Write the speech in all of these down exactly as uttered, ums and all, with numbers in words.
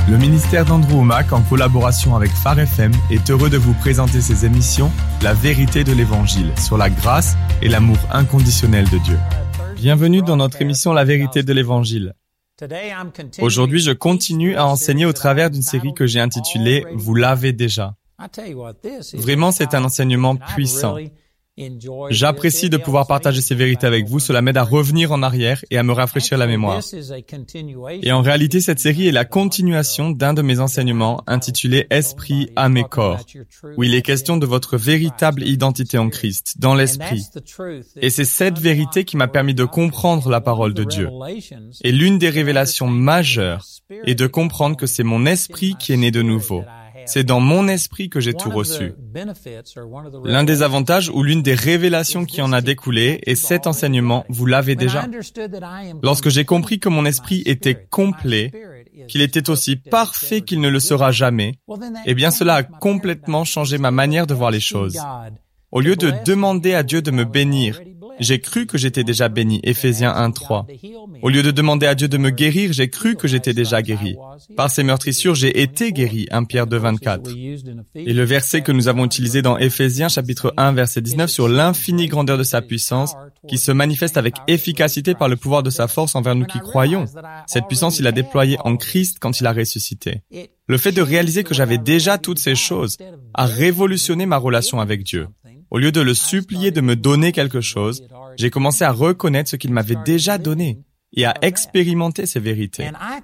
Le ministère d'Andrew Wommack, en collaboration avec Phare F M, est heureux de vous présenter ses émissions « La vérité de l'Évangile » sur la grâce et l'amour inconditionnel de Dieu. Bienvenue dans notre émission « La vérité de l'Évangile ». Aujourd'hui, je continue à enseigner au travers d'une série que j'ai intitulée « Vous l'avez déjà ». Vraiment, c'est un enseignement puissant. J'apprécie de pouvoir partager ces vérités avec vous. Cela m'aide à revenir en arrière et à me rafraîchir la mémoire. Et en réalité, cette série est la continuation d'un de mes enseignements intitulé « Esprit, âme et corps », où il est question de votre véritable identité en Christ, dans l'Esprit. Et c'est cette vérité qui m'a permis de comprendre la parole de Dieu. Et l'une des révélations majeures est de comprendre que c'est mon esprit qui est né de nouveau. C'est dans mon esprit que j'ai tout reçu. L'un des avantages ou l'une des révélations qui en a découlé est cet enseignement, vous l'avez déjà. Lorsque j'ai compris que mon esprit était complet, qu'il était aussi parfait qu'il ne le sera jamais, eh bien cela a complètement changé ma manière de voir les choses. Au lieu de demander à Dieu de me bénir, j'ai cru que j'étais déjà béni, Éphésiens un trois. Au lieu de demander à Dieu de me guérir, j'ai cru que j'étais déjà guéri. Par ses meurtrissures, j'ai été guéri, Première Pierre deux vingt-quatre. Et le verset que nous avons utilisé dans Éphésiens chapitre un verset dix-neuf sur l'infinie grandeur de sa puissance, qui se manifeste avec efficacité par le pouvoir de sa force envers nous qui croyons. Cette puissance, il l'a déployée en Christ quand il a ressuscité. Le fait de réaliser que j'avais déjà toutes ces choses a révolutionné ma relation avec Dieu. Au lieu de le supplier de me donner quelque chose, j'ai commencé à reconnaître ce qu'il m'avait déjà donné et à expérimenter ces vérités.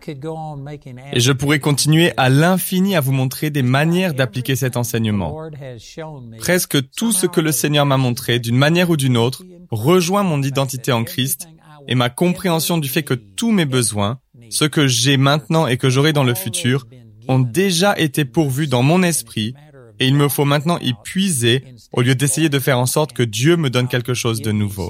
Et je pourrais continuer à l'infini à vous montrer des manières d'appliquer cet enseignement. Presque tout ce que le Seigneur m'a montré, d'une manière ou d'une autre, rejoint mon identité en Christ et ma compréhension du fait que tous mes besoins, ce que j'ai maintenant et que j'aurai dans le futur, ont déjà été pourvus dans mon esprit. Et il me faut maintenant y puiser au lieu d'essayer de faire en sorte que Dieu me donne quelque chose de nouveau.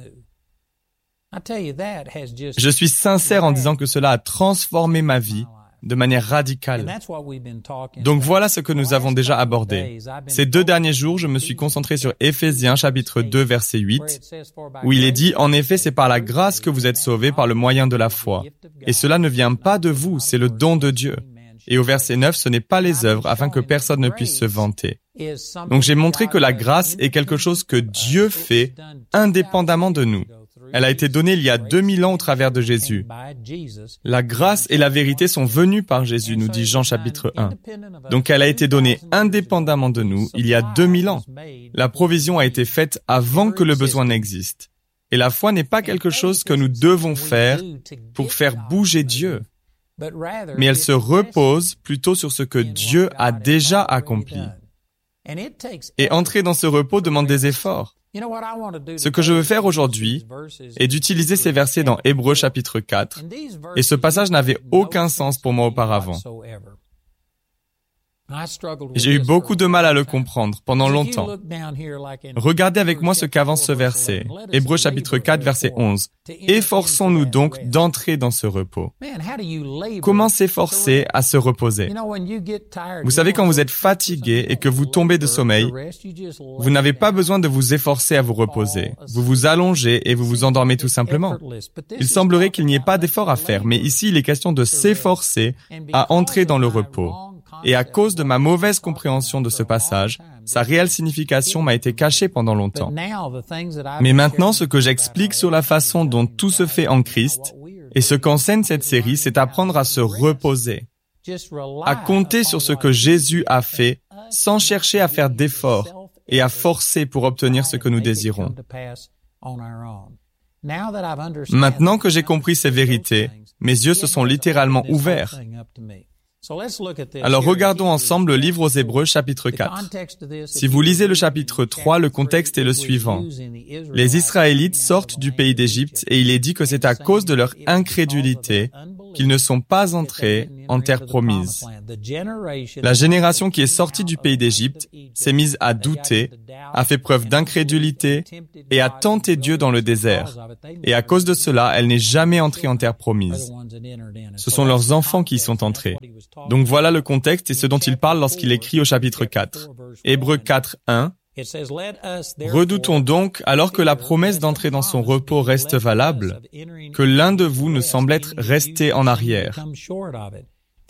Je suis sincère en disant que cela a transformé ma vie de manière radicale. Donc voilà ce que nous avons déjà abordé. Ces deux derniers jours, je me suis concentré sur Éphésiens chapitre deux verset huit, où il est dit « En effet, c'est par la grâce que vous êtes sauvés par le moyen de la foi. Et cela ne vient pas de vous, c'est le don de Dieu. » Et au verset neuf, ce n'est pas les œuvres, afin que personne ne puisse se vanter. Donc j'ai montré que la grâce est quelque chose que Dieu fait indépendamment de nous. Elle a été donnée il y a deux mille ans au travers de Jésus. La grâce et la vérité sont venues par Jésus, nous dit Jean chapitre un. Donc elle a été donnée indépendamment de nous il y a deux mille ans. La provision a été faite avant que le besoin n'existe. Et la foi n'est pas quelque chose que nous devons faire pour faire bouger Dieu. Mais elle se repose plutôt sur ce que Dieu a déjà accompli. Et entrer dans ce repos demande des efforts. Ce que je veux faire aujourd'hui est d'utiliser ces versets dans Hébreux chapitre quatre, et ce passage n'avait aucun sens pour moi auparavant. J'ai eu beaucoup de mal à le comprendre pendant longtemps. Regardez avec moi ce qu'avance ce verset. Hébreux chapitre quatre, verset onze. Efforçons-nous donc d'entrer dans ce repos. Comment s'efforcer à se reposer? Vous savez, quand vous êtes fatigué et que vous tombez de sommeil, vous n'avez pas besoin de vous efforcer à vous reposer. Vous vous allongez et vous vous endormez tout simplement. Il semblerait qu'il n'y ait pas d'effort à faire, mais ici il est question de s'efforcer à entrer dans le repos. Et à cause de ma mauvaise compréhension de ce passage, sa réelle signification m'a été cachée pendant longtemps. Mais maintenant, ce que j'explique sur la façon dont tout se fait en Christ, et ce qu'enseigne cette série, c'est apprendre à se reposer, à compter sur ce que Jésus a fait, sans chercher à faire d'efforts et à forcer pour obtenir ce que nous désirons. Maintenant que j'ai compris ces vérités, mes yeux se sont littéralement ouverts. Alors regardons ensemble le livre aux Hébreux chapitre quatre. Si vous lisez le chapitre trois, le contexte est le suivant. Les Israélites sortent du pays d'Égypte et il est dit que c'est à cause de leur incrédulité qu'ils ne sont pas entrés en terre promise. La génération qui est sortie du pays d'Égypte s'est mise à douter, a fait preuve d'incrédulité et a tenté Dieu dans le désert. Et à cause de cela, elle n'est jamais entrée en terre promise. Ce sont leurs enfants qui y sont entrés. Donc voilà le contexte et ce dont il parle lorsqu'il écrit au chapitre quatre. Hébreux quatre, un. Redoutons donc, alors que la promesse d'entrer dans son repos reste valable, que l'un de vous ne semble être resté en arrière.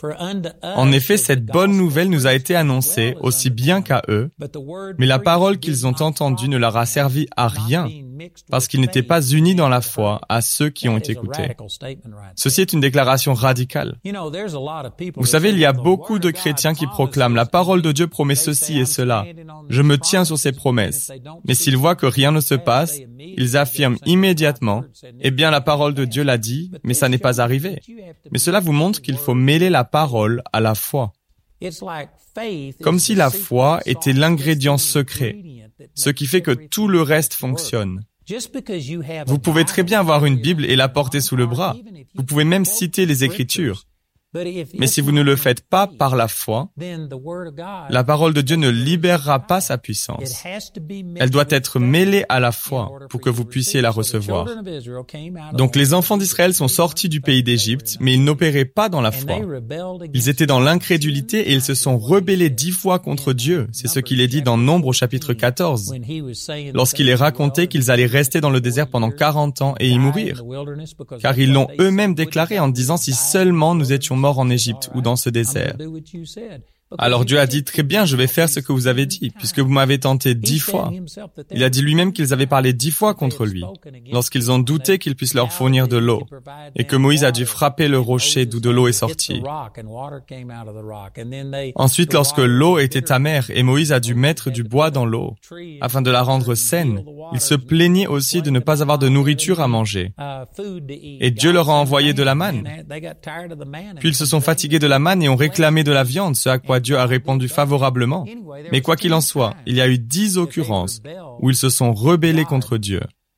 En effet, cette bonne nouvelle nous a été annoncée aussi bien qu'à eux, mais la parole qu'ils ont entendue ne leur a servi à rien, parce qu'ils n'étaient pas unis dans la foi à ceux qui ont écouté. Ceci est une déclaration radicale. Vous savez, il y a beaucoup de chrétiens qui proclament « La parole de Dieu promet ceci et cela. Je me tiens sur ses promesses. » Mais s'ils voient que rien ne se passe, ils affirment immédiatement « Eh bien, la parole de Dieu l'a dit, mais ça n'est pas arrivé. » Mais cela vous montre qu'il faut mêler la parole à la foi. Comme si la foi était l'ingrédient secret, ce qui fait que tout le reste fonctionne. Vous pouvez très bien avoir une Bible et la porter sous le bras. Vous pouvez même citer les Écritures. Mais si vous ne le faites pas par la foi, la parole de Dieu ne libérera pas sa puissance. Elle doit être mêlée à la foi pour que vous puissiez la recevoir. Donc les enfants d'Israël sont sortis du pays d'Égypte, mais ils n'opéraient pas dans la foi. Ils étaient dans l'incrédulité et ils se sont rebellés dix fois contre Dieu. C'est ce qu'il est dit dans Nombre au chapitre quatorze, lorsqu'il est raconté qu'ils allaient rester dans le désert pendant quarante ans et y mourir. Car ils l'ont eux-mêmes déclaré en disant « Si seulement nous étions mort en Égypte ou dans ce désert. » Alors Dieu a dit, très bien, je vais faire ce que vous avez dit, puisque vous m'avez tenté dix fois. Il a dit lui-même qu'ils avaient parlé dix fois contre lui, lorsqu'ils ont douté qu'il puisse leur fournir de l'eau, et que Moïse a dû frapper le rocher d'où de l'eau est sortie. Ensuite, lorsque l'eau était amère et Moïse a dû mettre du bois dans l'eau, afin de la rendre saine, ils se plaignaient aussi de ne pas avoir de nourriture à manger. Et Dieu leur a envoyé de la manne. Puis ils se sont fatigués de la manne et ont réclamé de la viande, ce à quoi Dieu a répondu favorablement. Mais quoi qu'il en soit, il y a eu dix occurrences où ils se sont rebellés contre Dieu.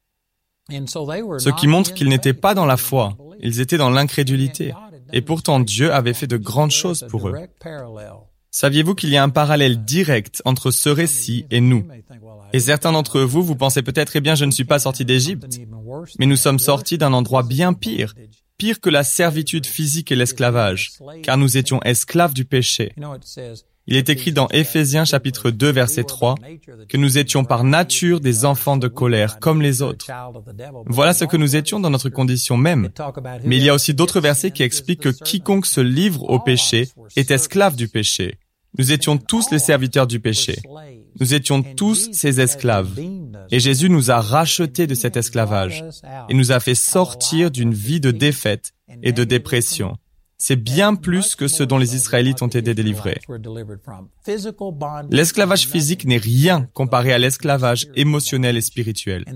Ce qui montre qu'ils n'étaient pas dans la foi, ils étaient dans l'incrédulité. Et pourtant Dieu avait fait de grandes choses pour eux. Saviez-vous qu'il y a un parallèle direct entre ce récit et nous? Et certains d'entre vous, vous pensez peut-être, eh bien, je ne suis pas sorti d'Égypte. Mais nous sommes sortis d'un endroit bien pire. Pire que la servitude physique et l'esclavage, car nous étions esclaves du péché. Il est écrit dans Éphésiens chapitre deux verset trois que nous étions par nature des enfants de colère comme les autres. Voilà ce que nous étions dans notre condition même. Mais il y a aussi d'autres versets qui expliquent que quiconque se livre au péché est esclave du péché. Nous étions tous les serviteurs du péché. Nous étions tous ses esclaves. Et Jésus nous a rachetés de cet esclavage et nous a fait sortir d'une vie de défaite et de dépression. C'est bien plus que ce dont les Israélites ont été délivrés. L'esclavage physique n'est rien comparé à l'esclavage émotionnel et spirituel.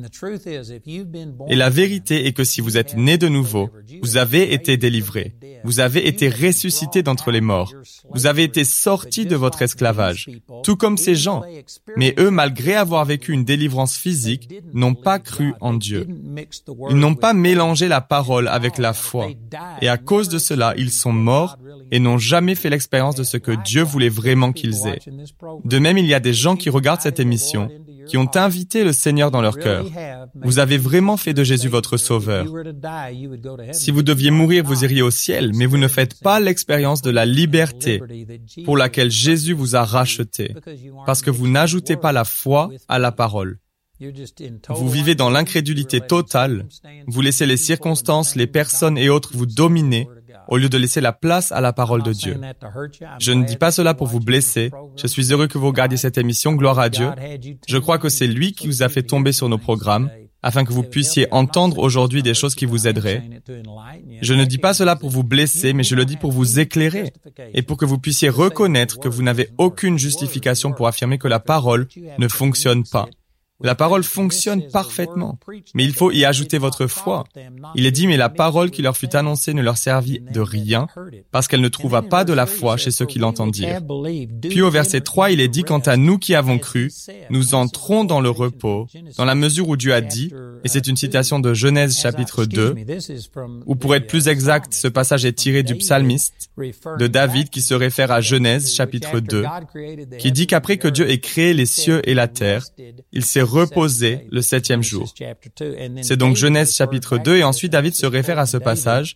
Et la vérité est que si vous êtes nés de nouveau, vous avez été délivrés. Vous avez été ressuscités d'entre les morts. Vous avez été sortis de votre esclavage, tout comme ces gens. Mais eux, malgré avoir vécu une délivrance physique, n'ont pas cru en Dieu. Ils n'ont pas mélangé la parole avec la foi. Et à cause de cela, ils sont morts et n'ont jamais fait l'expérience de ce que Dieu voulait vraiment qu'ils aient. De même, il y a des gens qui regardent cette émission, qui ont invité le Seigneur dans leur cœur. Vous avez vraiment fait de Jésus votre sauveur. Si vous deviez mourir, vous iriez au ciel, mais vous ne faites pas l'expérience de la liberté pour laquelle Jésus vous a racheté, parce que vous n'ajoutez pas la foi à la parole. Vous vivez dans l'incrédulité totale, vous laissez les circonstances, les personnes et autres vous dominer, au lieu de laisser la place à la parole de Dieu. Je ne dis pas cela pour vous blesser. Je suis heureux que vous regardiez cette émission, gloire à Dieu. Je crois que c'est lui qui vous a fait tomber sur nos programmes, afin que vous puissiez entendre aujourd'hui des choses qui vous aideraient. Je ne dis pas cela pour vous blesser, mais je le dis pour vous éclairer, et pour que vous puissiez reconnaître que vous n'avez aucune justification pour affirmer que la parole ne fonctionne pas. La parole fonctionne parfaitement, mais il faut y ajouter votre foi. Il est dit, mais la parole qui leur fut annoncée ne leur servit de rien, parce qu'elle ne trouva pas de la foi chez ceux qui l'entendirent. Puis au verset trois, il est dit, quant à nous qui avons cru, nous entrons dans le repos, dans la mesure où Dieu a dit, et c'est une citation de Genèse chapitre deux, ou pour être plus exact, ce passage est tiré du psalmiste, de David qui se réfère à Genèse chapitre deux, qui dit qu'après que Dieu ait créé les cieux et la terre, il s'est reposé le septième jour. C'est donc Genèse chapitre deux, et ensuite David se réfère à ce passage,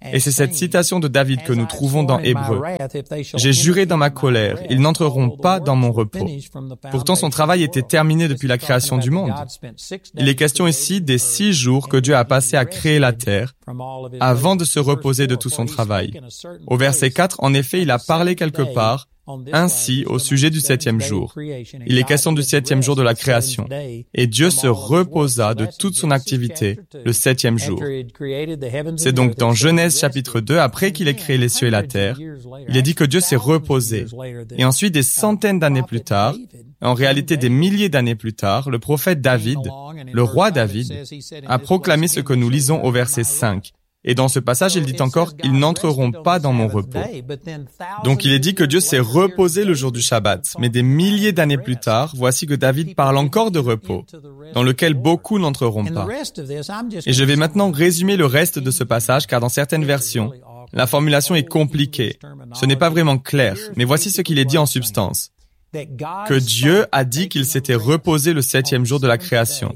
Et c'est cette citation de David que nous trouvons dans Hébreux. « J'ai juré dans ma colère, ils n'entreront pas dans mon repos. » Pourtant, son travail était terminé depuis la création du monde. Il est question ici des six jours que Dieu a passés à créer la terre avant de se reposer de tout son travail. Au verset quatre, en effet, il a parlé quelque part ainsi au sujet du septième jour. Il est question du septième jour de la création. Et Dieu se reposa de toute son activité le septième jour. C'est donc dans Genèse chapitre deux, après qu'il ait créé les cieux et la terre, il est dit que Dieu s'est reposé. Et ensuite, des centaines d'années plus tard, en réalité des milliers d'années plus tard, le prophète David, le roi David, a proclamé ce que nous lisons au verset cinq. Et dans ce passage, il dit encore, « Ils n'entreront pas dans mon repos. » Donc il est dit que Dieu s'est reposé le jour du Shabbat. Mais des milliers d'années plus tard, voici que David parle encore de repos, dans lequel beaucoup n'entreront pas. Et je vais maintenant résumer le reste de ce passage, car dans certaines versions, la formulation est compliquée. Ce n'est pas vraiment clair, mais voici ce qu'il est dit en substance. Que Dieu a dit qu'il s'était reposé le septième jour de la création.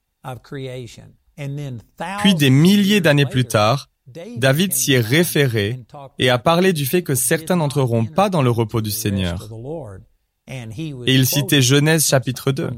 Puis des milliers d'années plus tard, David s'y est référé et a parlé du fait que certains n'entreront pas dans le repos du Seigneur. Et il citait Genèse chapitre deux.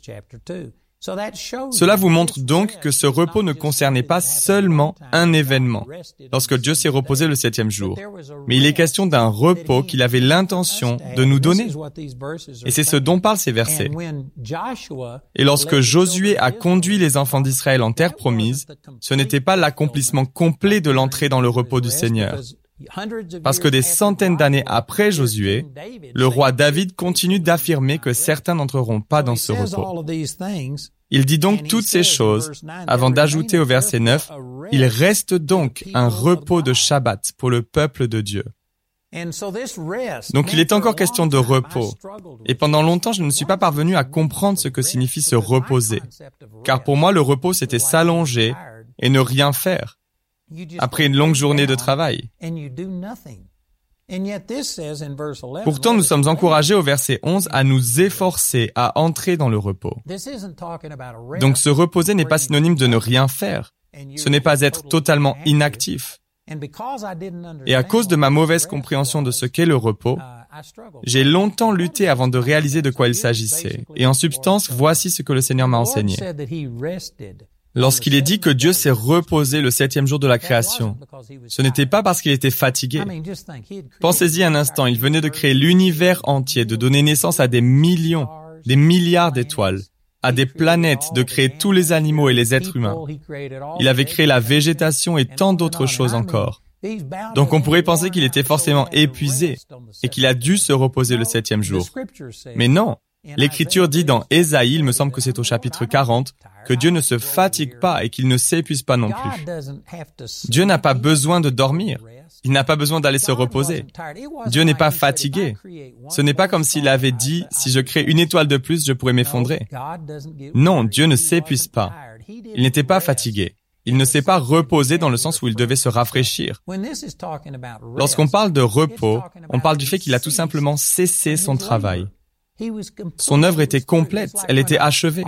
Cela vous montre donc que ce repos ne concernait pas seulement un événement, lorsque Dieu s'est reposé le septième jour, mais il est question d'un repos qu'il avait l'intention de nous donner. Et c'est ce dont parlent ces versets. Et lorsque Josué a conduit les enfants d'Israël en terre promise, ce n'était pas l'accomplissement complet de l'entrée dans le repos du Seigneur. Parce que des centaines d'années après Josué, le roi David continue d'affirmer que certains n'entreront pas dans ce repos. Il dit donc toutes ces choses avant d'ajouter au verset neuf, « Il reste donc un repos de Shabbat pour le peuple de Dieu. » Donc il est encore question de repos. Et pendant longtemps, je ne suis pas parvenu à comprendre ce que signifie se reposer. Car pour moi, le repos, c'était s'allonger et ne rien faire après une longue journée de travail. Pourtant, nous sommes encouragés au verset onze à nous efforcer à entrer dans le repos. Donc, se reposer n'est pas synonyme de ne rien faire. Ce n'est pas être totalement inactif. Et à cause de ma mauvaise compréhension de ce qu'est le repos, j'ai longtemps lutté avant de réaliser de quoi il s'agissait. Et en substance, voici ce que le Seigneur m'a enseigné. Lorsqu'il est dit que Dieu s'est reposé le septième jour de la création, ce n'était pas parce qu'il était fatigué. Pensez-y un instant, il venait de créer l'univers entier, de donner naissance à des millions, des milliards d'étoiles, à des planètes, de créer tous les animaux et les êtres humains. Il avait créé la végétation et tant d'autres choses encore. Donc on pourrait penser qu'il était forcément épuisé et qu'il a dû se reposer le septième jour. Mais non. L'Écriture dit dans Ésaïe, il me semble que c'est au chapitre quarante, que Dieu ne se fatigue pas et qu'il ne s'épuise pas non plus. Dieu n'a pas besoin de dormir. Il n'a pas besoin d'aller se reposer. Dieu n'est pas fatigué. Ce n'est pas comme s'il avait dit, si je crée une étoile de plus, je pourrais m'effondrer. Non, Dieu ne s'épuise pas. Il n'était pas fatigué. Il ne s'est pas reposé dans le sens où il devait se rafraîchir. Lorsqu'on parle de repos, on parle du fait qu'il a tout simplement cessé son travail. Son œuvre était complète, elle était achevée.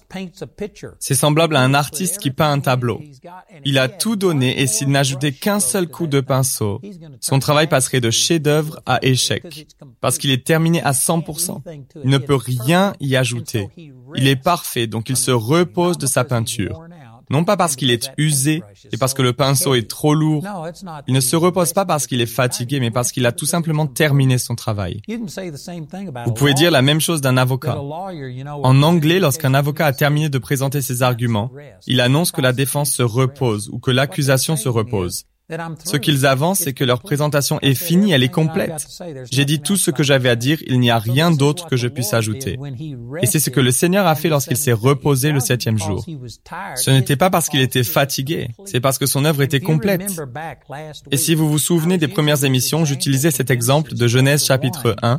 C'est semblable à un artiste qui peint un tableau. Il a tout donné et s'il n'ajoutait qu'un seul coup de pinceau, son travail passerait de chef-d'œuvre à échec, parce qu'il est terminé à cent pour cent. Il ne peut rien y ajouter. Il est parfait, donc il se repose de sa peinture. Non pas parce qu'il est usé et parce que le pinceau est trop lourd. Il ne se repose pas parce qu'il est fatigué, mais parce qu'il a tout simplement terminé son travail. Vous pouvez dire la même chose d'un avocat. En anglais, lorsqu'un avocat a terminé de présenter ses arguments, il annonce que la défense se repose ou que l'accusation se repose. Ce qu'ils avancent, c'est que leur présentation est finie, elle est complète. J'ai dit tout ce que j'avais à dire, il n'y a rien d'autre que je puisse ajouter. Et c'est ce que le Seigneur a fait lorsqu'il s'est reposé le septième jour. Ce n'était pas parce qu'il était fatigué, c'est parce que son œuvre était complète. Et si vous vous souvenez des premières émissions, j'utilisais cet exemple de Genèse chapitre un,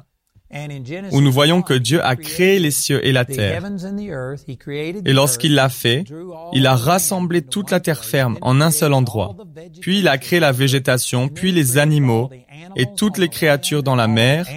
où nous voyons que Dieu a créé les cieux et la terre. Et lorsqu'il l'a fait, il a rassemblé toute la terre ferme en un seul endroit. Puis il a créé la végétation, puis les animaux et toutes les créatures dans la mer.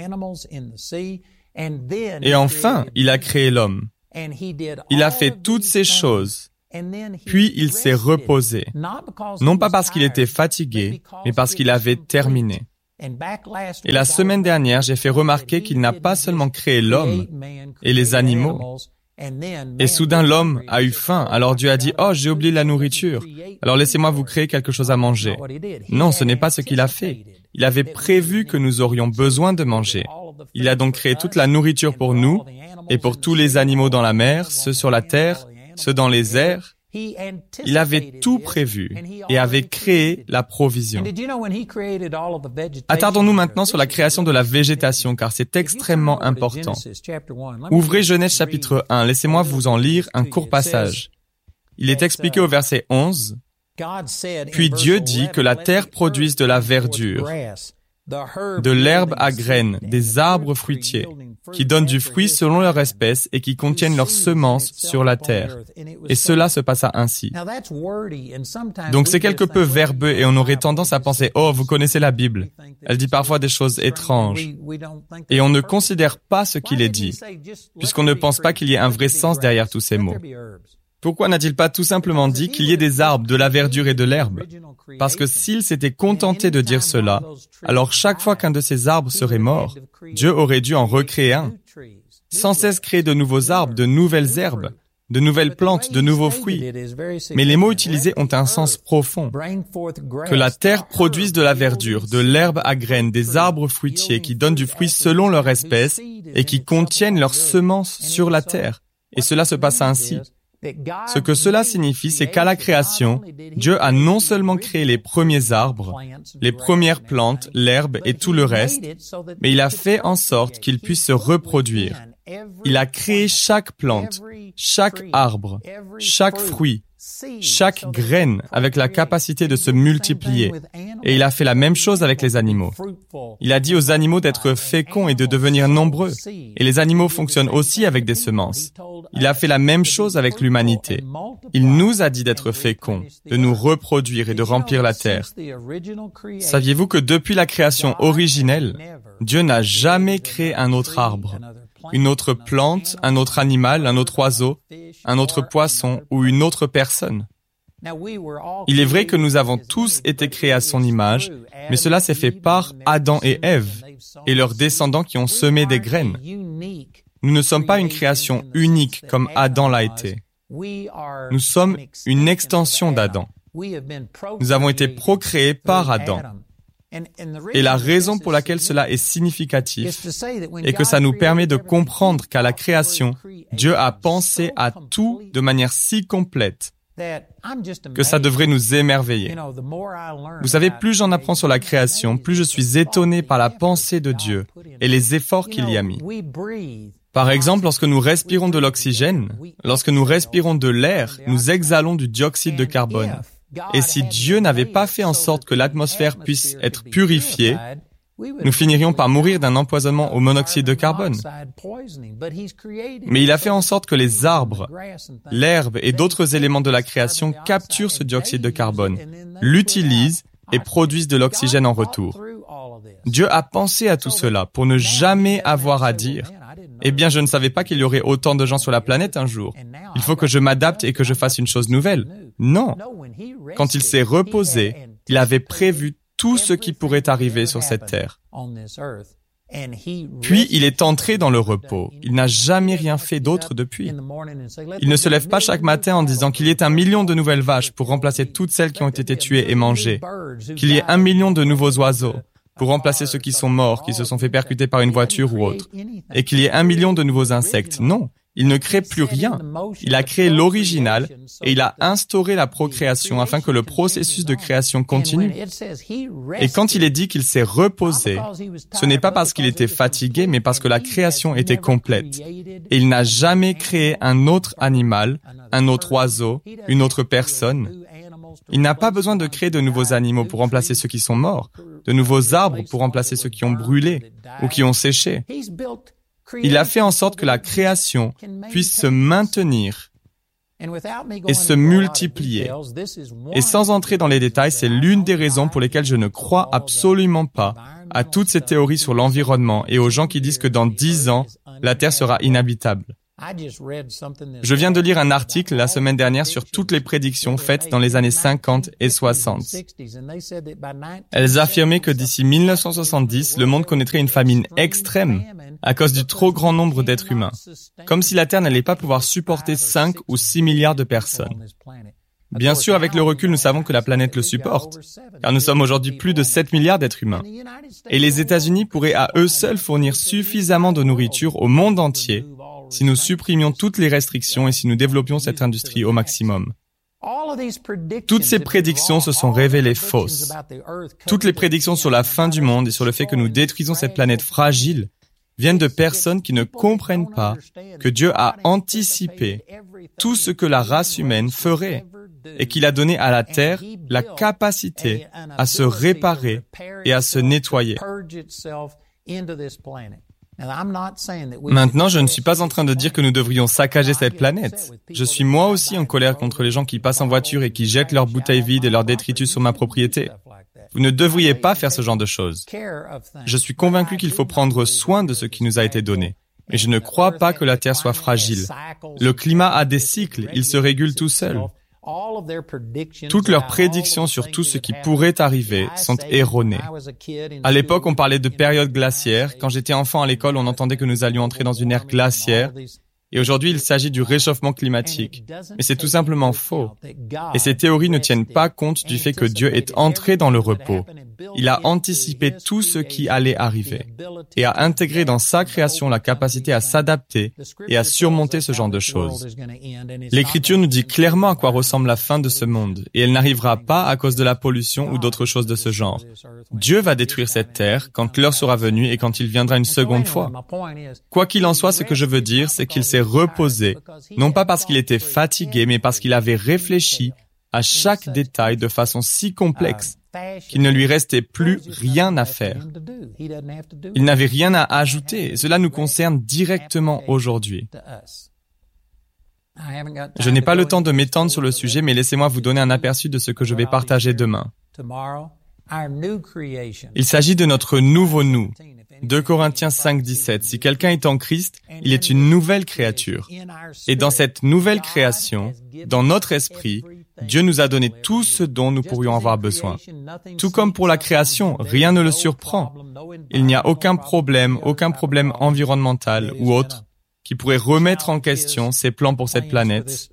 Et enfin, il a créé l'homme. Il a fait toutes ces choses Puis il s'est reposé, non pas parce qu'il était fatigué, mais parce qu'il avait terminé. Et la semaine dernière, j'ai fait remarquer qu'il n'a pas seulement créé l'homme et les animaux, et soudain l'homme a eu faim, alors Dieu a dit « Oh, j'ai oublié la nourriture, alors laissez-moi vous créer quelque chose à manger. » Non, ce n'est pas ce qu'il a fait. Il avait prévu que nous aurions besoin de manger. Il a donc créé toute la nourriture pour nous et pour tous les animaux dans la mer, ceux sur la terre, ceux dans les airs. Il avait tout prévu et avait créé la provision. Attardons-nous maintenant sur la création de la végétation, car c'est extrêmement important. Ouvrez Genèse chapitre un, laissez-moi vous en lire un court passage. Il est expliqué au verset onze. « Puis Dieu dit que la terre produise de la verdure, de l'herbe à graines, des arbres fruitiers, qui donnent du fruit selon leur espèce et qui contiennent leurs semences sur la terre. » Et cela se passa ainsi. Donc c'est quelque peu verbeux et on aurait tendance à penser « Oh, vous connaissez la Bible. Elle dit parfois des choses étranges. » Et on ne considère pas ce qu'il est dit, puisqu'on ne pense pas qu'il y ait un vrai sens derrière tous ces mots. Pourquoi n'a-t-il pas tout simplement dit qu'il y ait des arbres, de la verdure et de l'herbe? Parce que s'il s'était contenté de dire cela, alors chaque fois qu'un de ces arbres serait mort, Dieu aurait dû en recréer un. Sans cesse créer de nouveaux arbres, de nouvelles herbes, de nouvelles plantes, de nouveaux fruits. Mais les mots utilisés ont un sens profond. Que la terre produise de la verdure, de l'herbe à graines, des arbres fruitiers qui donnent du fruit selon leur espèce et qui contiennent leurs semences sur la terre. Et cela se passe ainsi. Ce que cela signifie, c'est qu'à la création, Dieu a non seulement créé les premiers arbres, les premières plantes, l'herbe et tout le reste, mais il a fait en sorte qu'ils puissent se reproduire. Il a créé chaque plante, chaque arbre, chaque fruit, chaque graine avec la capacité de se multiplier. Et il a fait la même chose avec les animaux. Il a dit aux animaux d'être féconds et de devenir nombreux. Et les animaux fonctionnent aussi avec des semences. Il a fait la même chose avec l'humanité. Il nous a dit d'être féconds, de nous reproduire et de remplir la terre. Saviez-vous que depuis la création originelle, Dieu n'a jamais créé un autre arbre, une autre plante, un autre animal, un autre oiseau, un autre poisson ou une autre personne? Il est vrai que nous avons tous été créés à son image, mais cela s'est fait par Adam et Ève et leurs descendants qui ont semé des graines. Nous ne sommes pas une création unique comme Adam l'a été. Nous sommes une extension d'Adam. Nous avons été procréés par Adam. Et la raison pour laquelle cela est significatif est que ça nous permet de comprendre qu'à la création, Dieu a pensé à tout de manière si complète que ça devrait nous émerveiller. Vous savez, plus j'en apprends sur la création, plus je suis étonné par la pensée de Dieu et les efforts qu'il y a mis. Par exemple, lorsque nous respirons de l'oxygène, lorsque nous respirons de l'air, nous exhalons du dioxyde de carbone. Et si Dieu n'avait pas fait en sorte que l'atmosphère puisse être purifiée, nous finirions par mourir d'un empoisonnement au monoxyde de carbone. Mais il a fait en sorte que les arbres, l'herbe et d'autres éléments de la création capturent ce dioxyde de carbone, l'utilisent et produisent de l'oxygène en retour. Dieu a pensé à tout cela pour ne jamais avoir à dire « Eh bien, je ne savais pas qu'il y aurait autant de gens sur la planète un jour. Il faut que je m'adapte et que je fasse une chose nouvelle. » Non. Quand il s'est reposé, il avait prévu tout ce qui pourrait arriver sur cette terre. Puis il est entré dans le repos. Il n'a jamais rien fait d'autre depuis. Il ne se lève pas chaque matin en disant qu'il y ait un million de nouvelles vaches pour remplacer toutes celles qui ont été tuées et mangées, qu'il y ait un million de nouveaux oiseaux pour remplacer ceux qui sont morts, qui se sont fait percuter par une voiture ou autre, et qu'il y ait un million de nouveaux insectes. Non, il ne crée plus rien. Il a créé l'original et il a instauré la procréation afin que le processus de création continue. Et quand il est dit qu'il s'est reposé, ce n'est pas parce qu'il était fatigué, mais parce que la création était complète. Et il n'a jamais créé un autre animal, un autre oiseau, une autre personne. Il n'a pas besoin de créer de nouveaux animaux pour remplacer ceux qui sont morts, de nouveaux arbres pour remplacer ceux qui ont brûlé ou qui ont séché. Il a fait en sorte que la création puisse se maintenir et se multiplier. Et sans entrer dans les détails, c'est l'une des raisons pour lesquelles je ne crois absolument pas à toutes ces théories sur l'environnement et aux gens qui disent que dans dix ans, la Terre sera inhabitable. Je viens de lire un article la semaine dernière sur toutes les prédictions faites dans les années cinquante et soixante. Elles affirmaient que d'ici mille neuf cent soixante-dix, le monde connaîtrait une famine extrême à cause du trop grand nombre d'êtres humains, comme si la Terre n'allait pas pouvoir supporter cinq ou six milliards de personnes. Bien sûr, avec le recul, nous savons que la planète le supporte, car nous sommes aujourd'hui plus de sept milliards d'êtres humains. Et les États-Unis pourraient à eux seuls fournir suffisamment de nourriture au monde entier si nous supprimions toutes les restrictions et si nous développions cette industrie au maximum. Toutes ces prédictions se sont révélées fausses. Toutes les prédictions sur la fin du monde et sur le fait que nous détruisons cette planète fragile viennent de personnes qui ne comprennent pas que Dieu a anticipé tout ce que la race humaine ferait et qu'il a donné à la Terre la capacité à se réparer et à se nettoyer. Maintenant, je ne suis pas en train de dire que nous devrions saccager cette planète. Je suis moi aussi en colère contre les gens qui passent en voiture et qui jettent leurs bouteilles vides et leurs détritus sur ma propriété. Vous ne devriez pas faire ce genre de choses. Je suis convaincu qu'il faut prendre soin de ce qui nous a été donné. Et je ne crois pas que la Terre soit fragile. Le climat a des cycles, il se régule tout seul. Toutes leurs prédictions sur tout ce qui pourrait arriver sont erronées. À l'époque, on parlait de période glaciaire. Quand j'étais enfant à l'école, on entendait que nous allions entrer dans une ère glaciaire. Et aujourd'hui, il s'agit du réchauffement climatique. Mais c'est tout simplement faux. Et ces théories ne tiennent pas compte du fait que Dieu est entré dans le repos. Il a anticipé tout ce qui allait arriver et a intégré dans sa création la capacité à s'adapter et à surmonter ce genre de choses. L'Écriture nous dit clairement à quoi ressemble la fin de ce monde et elle n'arrivera pas à cause de la pollution ou d'autres choses de ce genre. Dieu va détruire cette terre quand l'heure sera venue et quand il viendra une seconde fois. Quoi qu'il en soit, ce que je veux dire, c'est qu'il s'est reposé, non pas parce qu'il était fatigué, mais parce qu'il avait réfléchi à chaque détail de façon si complexe qu'il ne lui restait plus rien à faire. Il n'avait rien à ajouter. Cela nous concerne directement aujourd'hui. Je n'ai pas le temps de m'étendre sur le sujet, mais laissez-moi vous donner un aperçu de ce que je vais partager demain. Il s'agit de notre nouveau nous. deux Corinthiens cinq, dix-sept. Si quelqu'un est en Christ, il est une nouvelle créature. Et dans cette nouvelle création, dans notre esprit, Dieu nous a donné tout ce dont nous pourrions avoir besoin. Tout comme pour la création, rien ne le surprend. Il n'y a aucun problème, aucun problème environnemental ou autre qui pourrait remettre en question ses plans pour cette planète.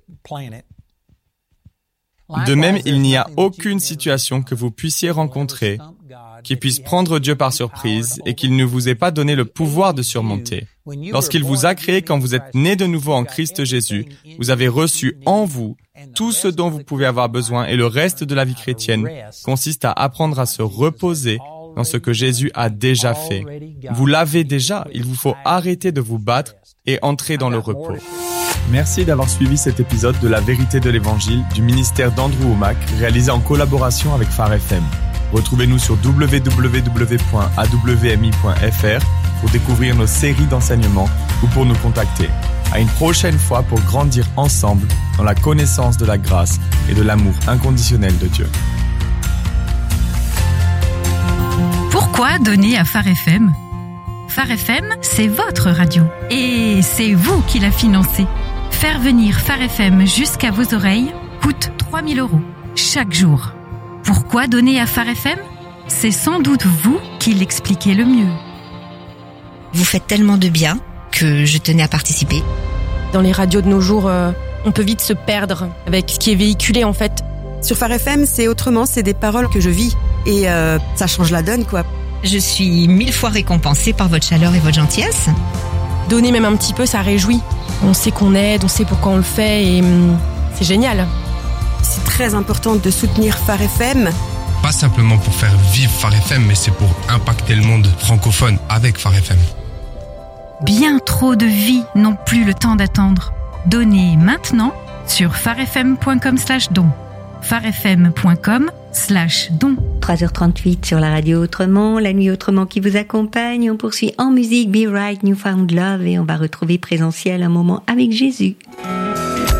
De même, il n'y a aucune situation que vous puissiez rencontrer qui puisse prendre Dieu par surprise et qu'il ne vous ait pas donné le pouvoir de surmonter. Lorsqu'il vous a créé quand vous êtes né de nouveau en Christ Jésus, vous avez reçu en vous tout ce dont vous pouvez avoir besoin et le reste de la vie chrétienne consiste à apprendre à se reposer dans ce que Jésus a déjà fait. Vous l'avez déjà, il vous faut arrêter de vous battre et entrer dans le repos. Merci d'avoir suivi cet épisode de La Vérité de l'Évangile du ministère d'Andrew Wommack, réalisé en collaboration avec Phare F M. Retrouvez-nous sur w w w point a w m i point f r pour découvrir nos séries d'enseignements ou pour nous contacter. À une prochaine fois pour grandir ensemble dans la connaissance de la grâce et de l'amour inconditionnel de Dieu. Pourquoi donner à Phare F M ? Phare F M, c'est votre radio. Et c'est vous qui la financez. Faire venir Phare F M jusqu'à vos oreilles coûte trois mille euros chaque jour. Pourquoi donner à Phare F M ? C'est sans doute vous qui l'expliquez le mieux. Vous faites tellement de bien que je tenais à participer. Dans les radios de nos jours, euh, on peut vite se perdre avec ce qui est véhiculé en fait. Sur Phare F M, c'est autrement, c'est des paroles que je vis. Et euh, ça change la donne, quoi. Je suis mille fois récompensée par votre chaleur et votre gentillesse. Donner même un petit peu, ça réjouit. On sait qu'on aide, on sait pourquoi on le fait et hum, c'est génial. C'est très important de soutenir Phare F M. Pas simplement pour faire vivre Phare F M, mais c'est pour impacter le monde francophone avec Phare F M. Bien trop de vies n'ont plus le temps d'attendre. Donnez maintenant sur pharefm point com slash don. pharefm point com slash don. trois heures trente-huit sur la radio Autrement, la nuit Autrement qui vous accompagne. On poursuit en musique Be Right, New Found Love et on va retrouver Présentiel, un moment avec Jésus.